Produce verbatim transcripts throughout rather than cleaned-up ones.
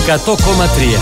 εκατό κόμμα τρία.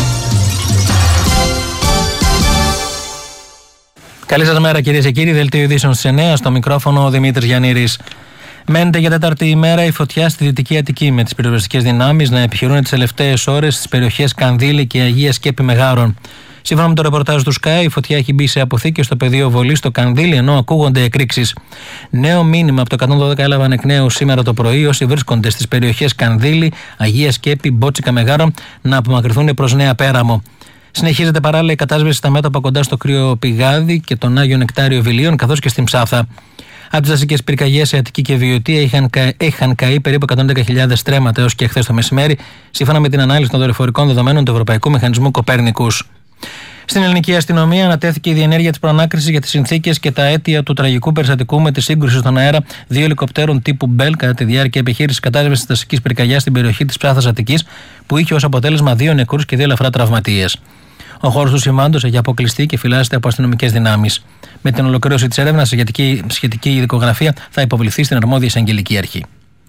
Καλή σας μέρα κυρίες και κύριοι, δελτίο ειδήσεων στις εννιά, στο μικρόφωνο ο Δημήτρης Γιαννήρης. Μένεται για τέταρτη ημέρα η φωτιά στη Δυτική Αττική, με τις πυροσβεστικές δυνάμεις να επιχειρούν τις τελευταίες ώρες στις περιοχές Κανδύλη και Αγία Σκέπη Μεγάρων. Σύμφωνα με το ρεπορτάζ του Sky, η φωτιά έχει μπει σε αποθήκη στο πεδίο βολής στο Κανδύλη, ενώ ακούγονται εκρήξεις. Νέο μήνυμα από το εκατόν δώδεκα έλαβαν εκ νέου σήμερα το πρωί όσοι βρίσκονται στις περιοχές Κανδύλη, Αγία Σκέπη, Μπότσικα Μεγάρων να απομακρυνθούν προς Νέα Πέραμο. Συνεχίζεται παράλληλα η κατάσβεση στα μέτωπα κοντά στο Κρύο Πηγάδι και τον Άγιο Νεκτάριο Βιλίων, καθώς και στην Ψάθα. Από τις δασικές πυρκαγιές σε Αττική και Βιωτία είχαν, κα... είχαν καεί περίπου εκατόν δέκα χιλιάδες στρέμματα έως και χθες το μεσημέρι, σύμφωνα με την ανάλυση των δορυφορικών δεδομένων του Ευρωπαϊκού Μηχανισμού Κοπέρνικους. Στην ελληνική αστυνομία ανατέθηκε η διενέργεια της προανάκρισης για τις συνθήκες και τα αίτια του τραγικού περιστατικού με τη σύγκρουση στον αέρα δύο ελικοπτέρων τύπου Μπέλ κατά τη διάρκεια επιχείρησης κατάσβεσης της δασικής πυρκαγιάς στην περιοχή της Ψάθας Αττικής, που είχε ως αποτέλεσμα δύο νεκρούς και δύο ελαφρά τραυματίες. Ο χώρος του συμβάντος έχει αποκλειστεί και φυλάσσεται από αστυνομικές δυνάμεις. Με την ολοκλήρωση της έρευνας, η σχετική ειδικογραφία θα υποβληθεί στην αρμόδια εισαγγελική αρχή.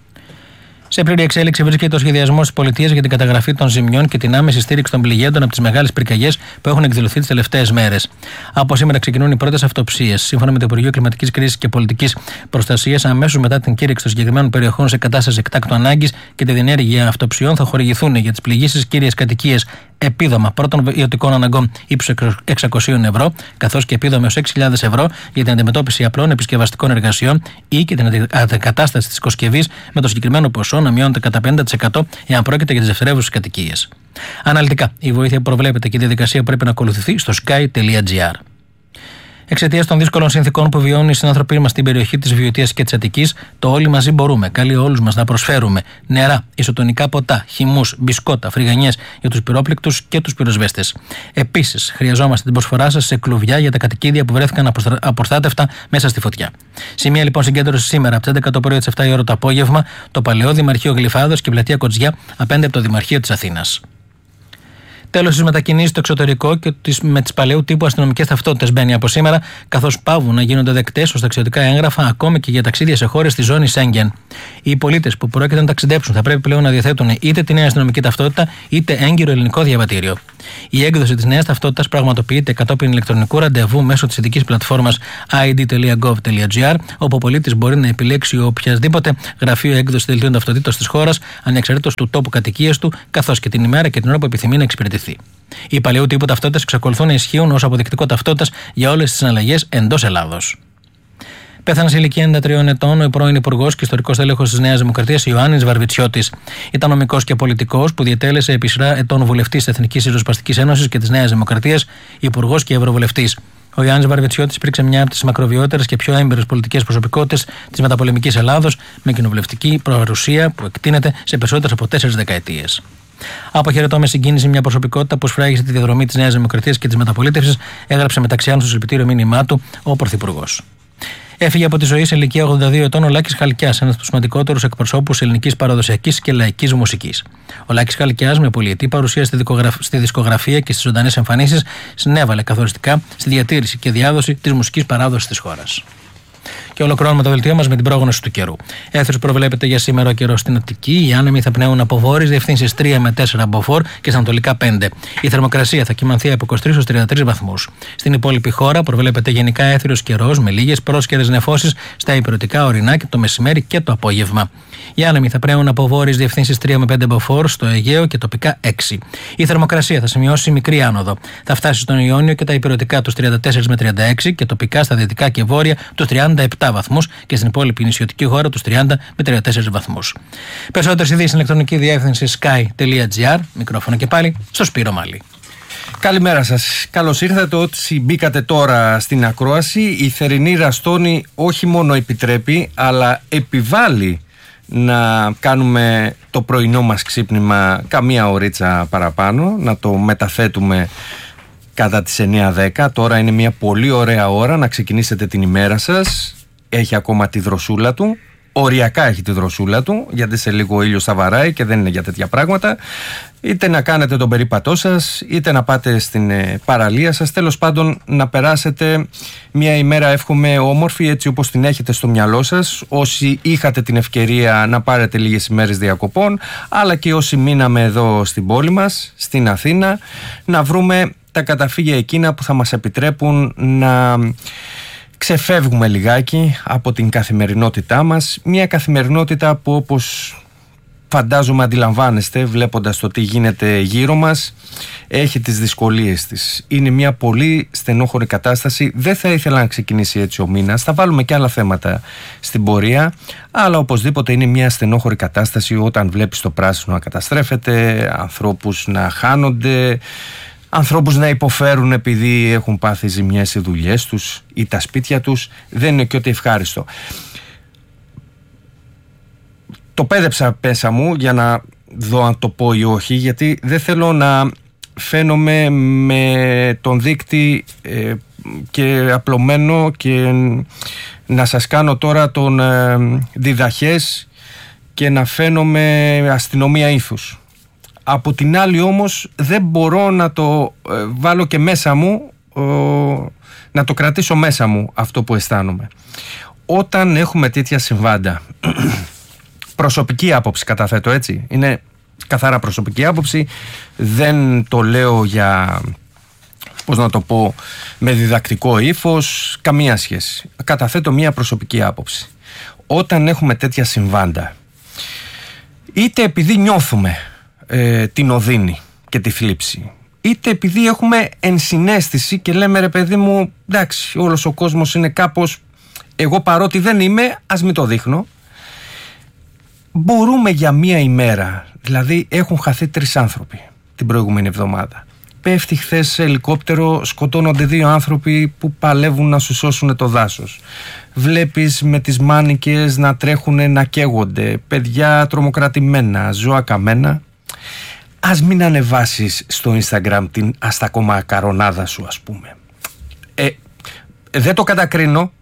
Σε πλήρη εξέλιξη βρίσκεται ο σχεδιασμός της πολιτείας για την καταγραφή των ζημιών και την άμεση στήριξη των πληγέντων από τις μεγάλες πυρκαγιές που έχουν εκδηλωθεί τις τελευταίες μέρες. Από σήμερα ξεκινούν οι πρώτες αυτοψίες. Σύμφωνα με το Υπουργείο Κλιματικής Κρίσης και Πολιτικής Προστασίας, αμέσως μετά την κήρυξη των συγκεκριμένων περιοχών σε κατάσταση εκτάκτου ανάγκης και τη διενέργεια αυτοψιών, θα χορηγηθούν για τις πληγήσεις κύριες κατοικίες επίδομα πρώτων ιωτικών αναγκών ύψους εξακόσια ευρώ, καθώς και επίδομα έως έξι χιλιάδες ευρώ για την αντιμετώπιση απλών επισκευαστικών εργασιών ή και την αντικατάσταση της οικοσκευής, με το συγκεκριμένο ποσό να μειώνεται κατά πενήντα τοις εκατό εάν πρόκειται για τις δευτερεύουσες κατοικίες. Αναλυτικά, η βοήθεια που προβλέπεται και η διαδικασία πρέπει να ακολουθηθεί στο sky τελεία gr. Εξαιτίας των δύσκολων συνθηκών που βιώνουν οι συνάνθρωποι μας στην περιοχή της Βιωτίας και της Αττικής, το Όλοι Μαζί Μπορούμε καλεί όλους μας να προσφέρουμε νερά, ισοτονικά ποτά, χυμούς, μπισκότα, φρυγανιές για τους πυρόπληκτους και τους πυροσβέστες. Επίσης, χρειαζόμαστε την προσφορά σας σε κλουβιά για τα κατοικίδια που βρέθηκαν απροστάτευτα μέσα στη φωτιά. Σημεία λοιπόν συγκέντρωση σήμερα από τις έντεκα το πρωί στις επτά η ώρα το απόγευμα, το Παλαιό Δημαρχείο Γλυφάδος και η πλατεία Κοτζιά απέναντι από το Δημαρχείο της Αθήνας. Τέλος, στις μετακινήσεις στο εξωτερικό και με τις παλαιού τύπου αστυνομικές ταυτότητες μπαίνει από σήμερα, καθώς πάβουν να γίνονται δεκτές ως ταξιδιωτικά έγγραφα ακόμη και για ταξίδια σε χώρες της ζώνης Σέγγεν. Οι πολίτες που πρόκειται να ταξιδέψουν θα πρέπει πλέον να διαθέτουν είτε τη νέα αστυνομική ταυτότητα είτε έγκυρο ελληνικό διαβατήριο. Η έκδοση της νέας ταυτότητας πραγματοποιείται κατόπιν ηλεκτρονικού ραντεβού μέσω της ειδικής πλατφόρμας άι ντι τελεία γκοβ τελεία τζι άρ, όπου ο πολίτης μπορεί να επιλέξει οποιασδήποτε γραφείο έκδοση δελτίων ταυτοτήτων της χώρας, ανεξαρτήτως του τόπου κατοικίας του, καθώς και την ημέρα και την ώρα που επιθυμεί να εξυπηρετηθεί. Οι παλαιού τύπου ταυτότητες εξακολουθούν να ισχύουν ως αποδεικτικό ταυτότητας για όλες τις συναλλαγές εντός Ελλάδος. Πέθανε σε ηλικία ενενήντα τριών ετών ο πρώην Υπουργός και ιστορικός τέλεχος της Νέας Δημοκρατίας Ιωάννης Βαρβιτσιώτης. Ήταν νομικός και πολιτικός που διετέλεσε επί σειρά ετών βουλευτής της Εθνικής Ριζοσπαστικής Ένωσης και της Νέας Δημοκρατίας, υπουργός και ευρωβουλευτής. Ο Ιωάννης Βαρβιτσιώτης υπήρξε μια από τις μακροβιότερες και πιο έμπειρες πολιτικές προσωπικότητες της μεταπολεμικής Ελλάδος, με κοινοβουλευτική παρουσία που εκτείνεται σε περισσότερες από τέσσερις δεκαετίες. Αποχαιρετώ με συγκίνηση μια προσωπικότητα που σφράγισε τη διαδρομή της Νέας Δημοκρατίας και της μεταπολίτευσης, έγραψε μεταξύ άλλων στο συλληπιτήριο μήνυμά του ο Πρωθυπουργός. Έφυγε από τη ζωή σε ηλικία ογδόντα δύο ετών ο Λάκης Χαλκιάς, ένας από τους σημαντικότερους εκπροσώπους ελληνικής παραδοσιακής και λαϊκής μουσικής. Ο Λάκης Χαλκιάς, με πολυετή παρουσία στη, στη δισκογραφία και στις ζωντανές εμφανίσεις, συνέβαλε καθοριστικά στη διατήρηση και διάδοση της μουσικής παράδοσης της χώρας. Και ολοκληρώνουμε το δελτίο μας με την πρόγνωση του καιρού. Έθρος προβλέπεται για σήμερα ο καιρός στην Αττική. Οι άνεμοι θα πνέουν από βόρειες διευθύνσεις τρία με τέσσερα μποφόρ και στα ανατολικά πέντε. Η θερμοκρασία θα κυμανθεί από είκοσι τρεις έως τριάντα τρεις βαθμούς. Στην υπόλοιπη χώρα προβλέπεται γενικά έθριος καιρός με λίγες πρόσκαιρες νεφώσεις στα υπηρετικά ορεινά και το μεσημέρι και το απόγευμα. Οι άνεμοι θα πνέουν από βόρειες διευθύνσεις τρία με πέντε μποφόρ στο Αιγαίο και τοπικά έξι. Η θερμοκρασία θα σημειώσει μικρή άνοδο. Θα φτάσει στον Ιόνιο και τα υπηρετικά τους τριάντα τέσσερα με τριάντα έξι και τοπικά στα δυτικά και βόρεια τους τριάντα επτά βαθμούς και στην υπόλοιπη νησιωτική χώρα τους τριάντα με τριάντα τέσσερα βαθμούς. Περισσότερες ειδήσεις στην ηλεκτρονική διεύθυνση sky τελεία gr. Μικρόφωνο και πάλι στο Σπύρο Μάλι. Καλημέρα σας. Καλώς ήρθατε όσοι μπήκατε τώρα στην ακρόαση. Η θερινή ραστόνη όχι μόνο επιτρέπει, αλλά επιβάλλει να κάνουμε το πρωινό μας ξύπνημα καμία ωρίτσα παραπάνω, να το μεταθέτουμε κατά τις εννιά δέκα. Τώρα είναι μια πολύ ωραία ώρα να ξεκινήσετε την ημέρα σας. Έχει ακόμα τη δροσούλα του. Οριακά έχει τη δροσούλα του, γιατί σε λίγο ο ήλιος θα βαράει και δεν είναι για τέτοια πράγματα. είτε να κάνετε τον περίπατό σας, είτε να πάτε στην παραλία σας, τέλος πάντων να περάσετε μια ημέρα, εύχομαι, όμορφη, έτσι όπως την έχετε στο μυαλό σας, όσοι είχατε την ευκαιρία να πάρετε λίγες ημέρες διακοπών, αλλά και όσοι μείναμε εδώ στην πόλη μας, στην Αθήνα, να βρούμε τα καταφύγια εκείνα που θα μας επιτρέπουν να ξεφεύγουμε λιγάκι από την καθημερινότητά μας, μια καθημερινότητα που, όπως φαντάζομαι αντιλαμβάνεστε βλέποντας το τι γίνεται γύρω μας, έχει τις δυσκολίες της. Είναι μια πολύ στενόχωρη κατάσταση. Δεν θα ήθελα να ξεκινήσει έτσι ο μήνας. Θα βάλουμε και άλλα θέματα στην πορεία, αλλά οπωσδήποτε είναι μια στενόχωρη κατάσταση όταν βλέπεις το πράσινο να καταστρέφεται, ανθρώπους να χάνονται, ανθρώπους να υποφέρουν επειδή έχουν πάθει ζημιές οι δουλειές τους ή τα σπίτια τους. Δεν είναι και ό,τι ευχάριστο. Το πέδεψα πέσα μου για να δω αν το πω ή όχι, γιατί δεν θέλω να φαίνομαι με τον δείκτη ε, και απλωμένο και να σας κάνω τώρα τον ε, διδαχές και να φαίνομαι αστυνομία ήθους. Από την άλλη όμως δεν μπορώ να το ε, βάλω και μέσα μου, ε, να το κρατήσω μέσα μου αυτό που αισθάνομαι. Όταν έχουμε τέτοια συμβάντα, προσωπική άποψη καταθέτω, έτσι, είναι καθαρά προσωπική άποψη, δεν το λέω για, πώς να το πω, με διδακτικό ύφος, καμία σχέση. Καταθέτω μια προσωπική άποψη. Όταν έχουμε τέτοια συμβάντα, είτε επειδή νιώθουμε ε, την οδύνη και τη θλίψη, είτε επειδή έχουμε ενσυναίσθηση και λέμε, ρε παιδί μου, εντάξει, όλος ο κόσμος είναι κάπως, εγώ παρότι δεν είμαι, ας μην το δείχνω, μπορούμε για μία ημέρα, δηλαδή έχουν χαθεί τρεις άνθρωποι την προηγούμενη εβδομάδα. Πέφτει χθες σε ελικόπτερο, σκοτώνονται δύο άνθρωποι που παλεύουν να σου σώσουν το δάσος. Βλέπεις με τις μάνικες να τρέχουν, να καίγονται, παιδιά τρομοκρατημένα, ζώα καμένα. Ας μην ανεβάσεις στο Instagram την αστακόμα καρονάδα σου, ας πούμε. Ε, δεν το κατακρίνω.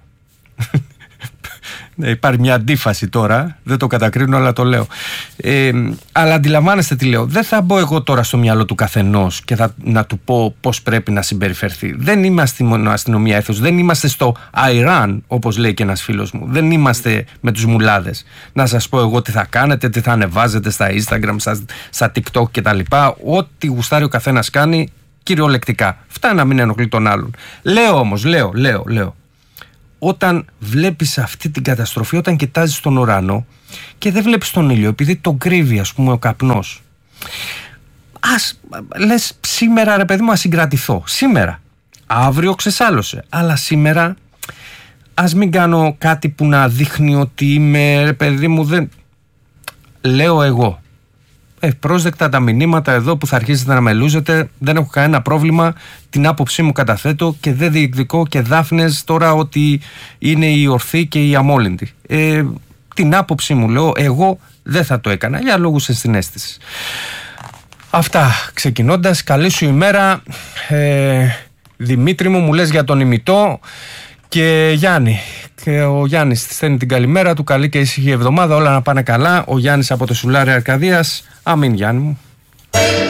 Υπάρχει μια αντίφαση τώρα, δεν το κατακρίνω αλλά το λέω, ε, αλλά αντιλαμβάνεστε τι λέω. Δεν θα μπω εγώ τώρα στο μυαλό του καθενός και θα, να του πω πώς πρέπει να συμπεριφερθεί. Δεν είμαστε αστυνομία ήθος, δεν είμαστε στο Iran όπως λέει και ένας φίλος μου, δεν είμαστε με τους μουλάδες να σας πω εγώ τι θα κάνετε, τι θα ανεβάζετε στα Instagram, στα, στα TikTok κτλ. Ό,τι γουστάρει ο καθένας κάνει κυριολεκτικά, φτάνει να μην ενοχλεί τον άλλον. Λέω όμως, λέω, λέω, λέω όταν βλέπεις αυτή την καταστροφή, όταν κοιτάζεις τον ουρανό και δεν βλέπεις τον ήλιο επειδή τον κρύβει, ας πούμε, ο καπνός, ας λες σήμερα, ρε παιδί μου, ας συγκρατηθώ σήμερα, αύριο ξεσάλωσε, αλλά σήμερα ας μην κάνω κάτι που να δείχνει ότι είμαι, ρε παιδί μου, δεν λέω εγώ. Ευπρόσδεκτα τα μηνύματα εδώ που θα αρχίσετε να με λούζετε, δεν έχω κανένα πρόβλημα, την άποψή μου καταθέτω και δεν διεκδικώ και δάφνες τώρα ότι είναι η ορθή και η αμόλυντη. Ε, την άποψή μου λέω, εγώ δεν θα το έκανα για λόγους ενσυναίσθησης. Αυτά ξεκινώντας, καλή σου ημέρα. ε, Δημήτρη μου, μου λες για τον ημιτό και Γιάννη. Και ο Γιάννης στέλνει την καλημέρα του, καλή και ήσυχη εβδομάδα, όλα να πάνε καλά. Ο Γιάννης από το Σουλάρι Αρκαδίας. Αμήν, Γιάννη μου.